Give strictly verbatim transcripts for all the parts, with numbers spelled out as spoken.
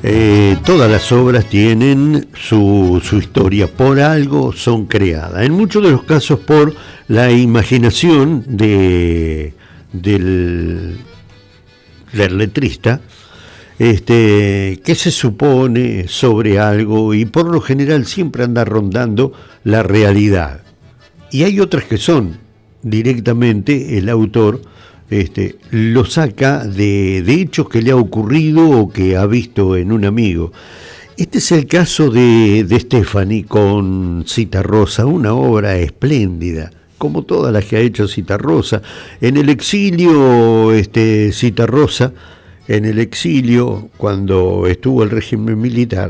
Eh, todas las obras tienen su, su historia, por algo son creadas, en muchos de los casos por la imaginación de, del, del letrista, este, que se supone sobre algo y por lo general siempre anda rondando la realidad. Y hay otras que son directamente el autor Este, lo saca de, de hechos que le ha ocurrido o que ha visto en un amigo. Este es el caso de, de Stefani con Citarrosa, una obra espléndida, como todas las que ha hecho Citarrosa. En el exilio, este, Citarrosa, en el exilio, cuando estuvo el régimen militar,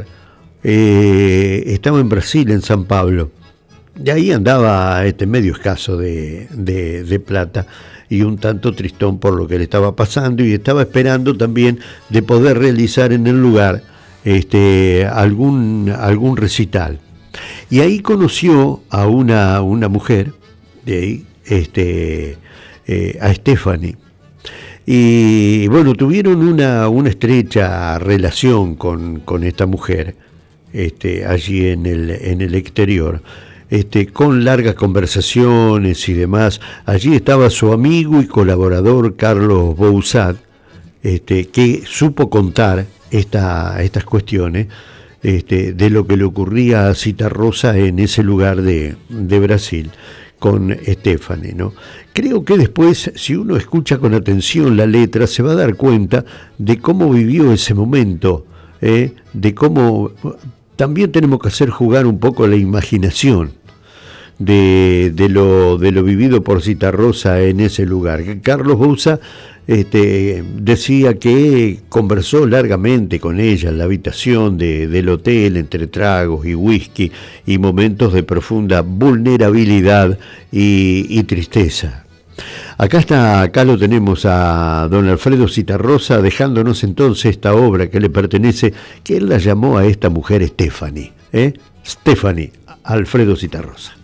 eh, estaba en Brasil, en San Pablo, y ahí andaba este, medio escaso de, de, de plata, y un tanto tristón por lo que le estaba pasando, y estaba esperando también de poder realizar en el lugar este, algún, algún recital. Y ahí conoció a una, una mujer, de ahí, este, eh, a Stefani. Y bueno, tuvieron una, una estrecha relación con, con esta mujer, este, allí en el, en el exterior. Este, con largas conversaciones y demás. Allí estaba su amigo y colaborador Carlos Bouzat, este, que supo contar esta, estas cuestiones este, de lo que le ocurría a Citarrosa en ese lugar de, de Brasil con Stefani, ¿no? Creo que después, si uno escucha con atención la letra, se va a dar cuenta de cómo vivió ese momento, ¿eh? De cómo también tenemos que hacer jugar un poco la imaginación de, de, lo, de lo vivido por Citarrosa en ese lugar. Carlos Bouzat este, decía que conversó largamente con ella en la habitación de, del hotel, entre tragos y whisky y momentos de profunda vulnerabilidad y, y tristeza. Acá está, acá lo tenemos a don Alfredo Citarrosa dejándonos entonces esta obra que le pertenece, que él la llamó a esta mujer Stefani, ¿eh? Stefani, Alfredo Citarrosa.